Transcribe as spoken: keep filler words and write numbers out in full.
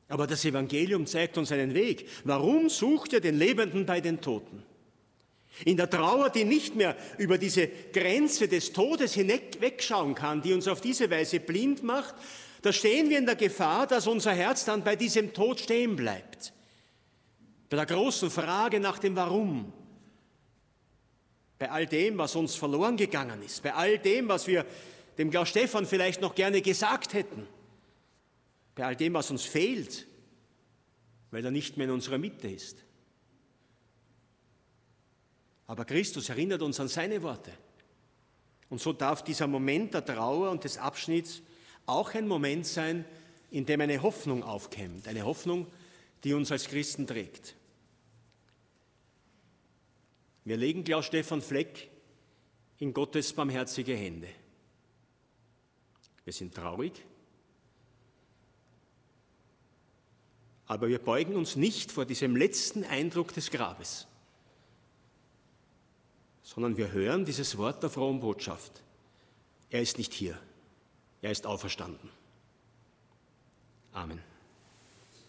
Aber das Evangelium zeigt uns einen Weg. Warum sucht ihr den Lebenden bei den Toten? In der Trauer, die nicht mehr über diese Grenze des Todes hinweg wegschauen kann, die uns auf diese Weise blind macht, da stehen wir in der Gefahr, dass unser Herz dann bei diesem Tod stehen bleibt. Bei der großen Frage nach dem Warum. Bei all dem, was uns verloren gegangen ist. Bei all dem, was wir dem Klaus Stephan vielleicht noch gerne gesagt hätten. Bei all dem, was uns fehlt, weil er nicht mehr in unserer Mitte ist. Aber Christus erinnert uns an seine Worte. Und so darf dieser Moment der Trauer und des Abschieds auch ein Moment sein, in dem eine Hoffnung aufkämmt. Eine Hoffnung, die uns als Christen trägt. Wir legen Klaus Stephan Fleck in Gottes barmherzige Hände. Wir sind traurig, aber wir beugen uns nicht vor diesem letzten Eindruck des Grabes, sondern wir hören dieses Wort der frohen Botschaft. Er ist nicht hier, er ist auferstanden. Amen.